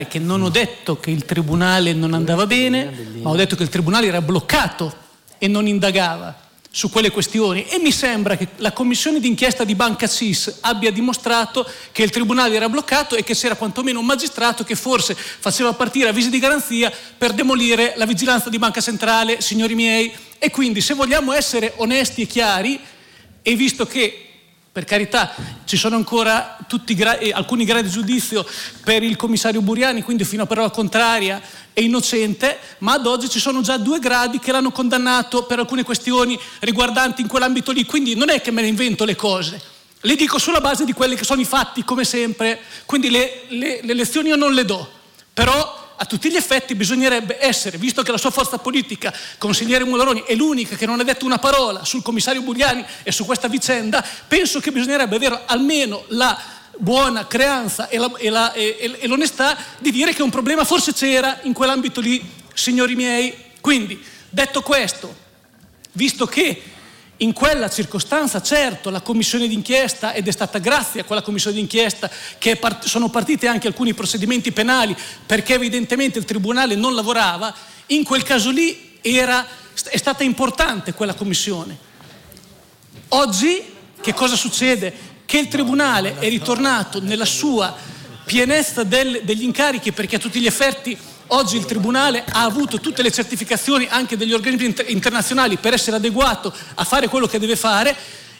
che non ho detto che il Tribunale non andava bene, ma ho detto che il Tribunale era bloccato e non indagava su quelle questioni, e mi sembra che la commissione d'inchiesta di Banca CIS abbia dimostrato che il Tribunale era bloccato e che c'era quantomeno un magistrato che forse faceva partire avvisi di garanzia per demolire la vigilanza di Banca Centrale, signori miei. E quindi, se vogliamo essere onesti e chiari, e visto che per carità ci sono ancora alcuni gradi di giudizio per il commissario Buriani, quindi fino a prova contraria è innocente, ma ad oggi ci sono già 2 gradi che l'hanno condannato per alcune questioni riguardanti in quell'ambito lì, quindi non è che me ne invento le cose, le dico sulla base di quelli che sono i fatti, come sempre. Quindi le lezioni io non le do, però a tutti gli effetti bisognerebbe essere, visto che la sua forza politica, consigliere Mularoni, è l'unica che non ha detto una parola sul commissario Buriani e su questa vicenda, penso che bisognerebbe avere almeno la buona creanza e l'onestà di dire che un problema forse c'era in quell'ambito lì, signori miei. Quindi, detto questo, visto che in quella circostanza, certo, la commissione d'inchiesta, ed è stata grazie a quella commissione d'inchiesta che sono partiti anche alcuni procedimenti penali, perché evidentemente il Tribunale non lavorava, in quel caso lì è stata importante quella commissione. Oggi che cosa succede? Che il Tribunale è ritornato nella sua pienezza degli incarichi, perché a tutti gli effetti oggi il Tribunale ha avuto tutte le certificazioni anche degli organismi internazionali per essere adeguato a fare quello che deve fare.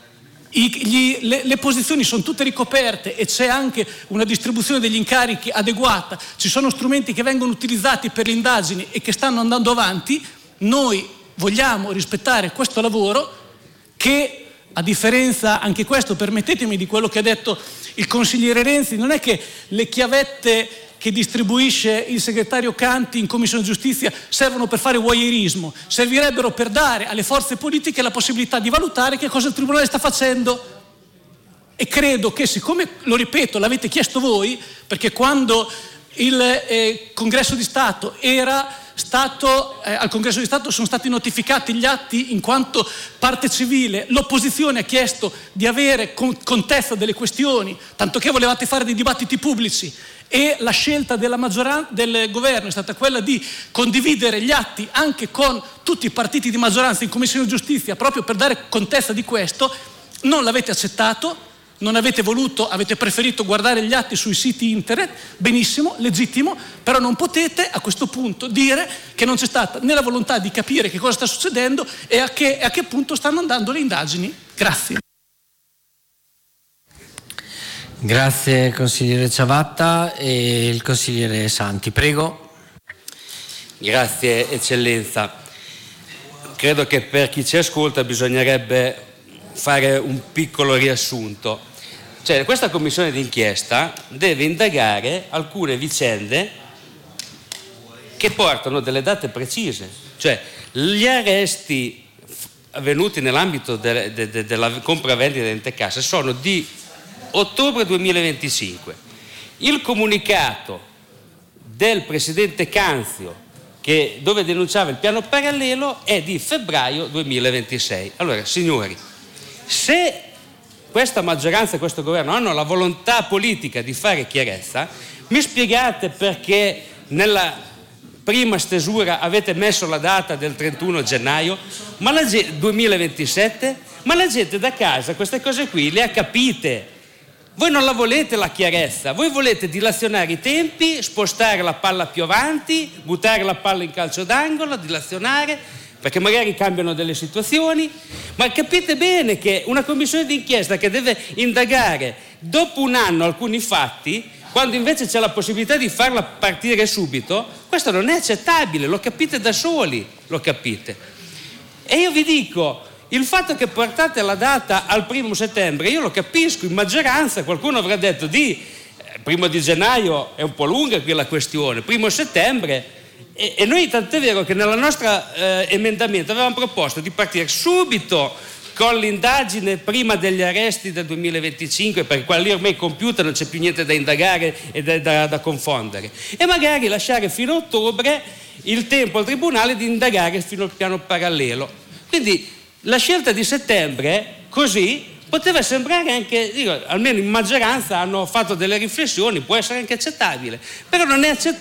Le posizioni sono tutte ricoperte e c'è anche una distribuzione degli incarichi adeguata, ci sono strumenti che vengono utilizzati per le indagini e che stanno andando avanti. Noi vogliamo rispettare questo lavoro che, a differenza, anche questo permettetemi, di quello che ha detto il consigliere Renzi, non è che le chiavette che distribuisce il segretario Canti in Commissione Giustizia servono per fare voyeurismo, servirebbero per dare alle forze politiche la possibilità di valutare che cosa il Tribunale sta facendo. E credo che, siccome, lo ripeto, l'avete chiesto voi, perché quando il Congresso di Stato al Congresso di Stato sono stati notificati gli atti in quanto parte civile, l'opposizione ha chiesto di avere contezza delle questioni, tanto che volevate fare dei dibattiti pubblici, e la scelta della maggioranza del governo è stata quella di condividere gli atti anche con tutti i partiti di maggioranza in Commissione Giustizia, proprio per dare contezza di questo. Non l'avete accettato, non avete voluto, avete preferito guardare gli atti sui siti internet. Benissimo, legittimo, però non potete a questo punto dire che non c'è stata né la volontà di capire che cosa sta succedendo e a che punto stanno andando le indagini. Grazie. Grazie consigliere Ciavatta. E il consigliere Santi, prego. Grazie eccellenza. Credo che per chi ci ascolta bisognerebbe fare un piccolo riassunto. Cioè, questa commissione d'inchiesta deve indagare alcune vicende che portano delle date precise, cioè gli arresti avvenuti nell'ambito della compravendita dell'ente cassa sono di ottobre 2025. Il comunicato del presidente Canzio, dove denunciava il piano parallelo, è di febbraio 2026. Allora, signori, se questa maggioranza e questo governo hanno la volontà politica di fare chiarezza, mi spiegate perché nella prima stesura avete messo la data del 31 gennaio 2027? Ma la gente da casa queste cose qui le ha capite. Voi non la volete la chiarezza, voi volete dilazionare i tempi, spostare la palla più avanti, buttare la palla in calcio d'angolo, dilazionare, perché magari cambiano delle situazioni. Ma capite bene che una commissione d'inchiesta che deve indagare dopo un anno alcuni fatti, quando invece c'è la possibilità di farla partire subito, questo non è accettabile, lo capite da soli, lo capite. E io vi dico, il fatto che portate la data al 1 settembre, io lo capisco, in maggioranza qualcuno avrà detto primo di gennaio è un po' lunga qui la questione, 1 settembre, e noi tant'è vero che nella nostra emendamento avevamo proposto di partire subito con l'indagine prima degli arresti del 2025, perché quella lì ormai è compiuta, non c'è più niente da indagare e da confondere, e magari lasciare fino a ottobre il tempo al Tribunale di indagare fino al piano parallelo. Quindi la scelta di settembre, così poteva sembrare anche, dico, almeno in maggioranza hanno fatto delle riflessioni, può essere anche accettabile, però non è accettabile